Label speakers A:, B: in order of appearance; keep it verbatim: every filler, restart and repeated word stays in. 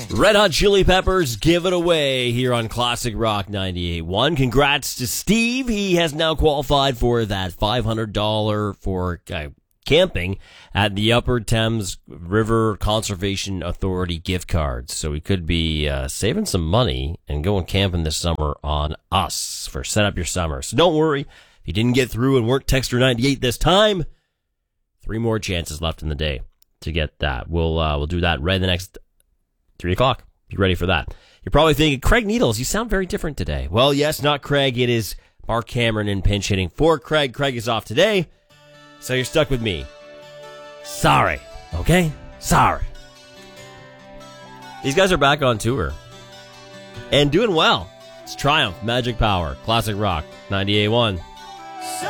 A: Red Hot Chili Peppers give it away here on Classic Rock ninety-eight point one. Congrats to Steve. He has now qualified for that five hundred dollars for uh, camping at the Upper Thames River Conservation Authority gift cards. So he could be uh, saving some money and going camping this summer on us for Set Up Your Summer. So don't worry. If you didn't get through and weren't Texter ninety-eight this time, three more chances left in the day to get that. We'll uh, we'll do that right in the next three o'clock. Be ready for that. You're probably thinking, Craig Needles, you sound very different today. Well, yes, not Craig. It is Mark Cameron in pinch hitting for Craig. Craig is off today, so you're stuck with me. Sorry, okay? Sorry. These guys are back on tour and doing well. It's Triumph, Magic Power, Classic Rock, ninety-eight point one.